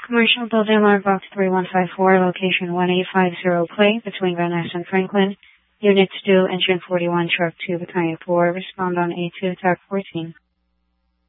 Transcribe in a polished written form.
Commercial Building Alarm Box 3154, location 1850 Clay, between Van Ness and Franklin. Units 2, Engine 41, Truck 2, Battalion 4, respond on A2, TAC 14.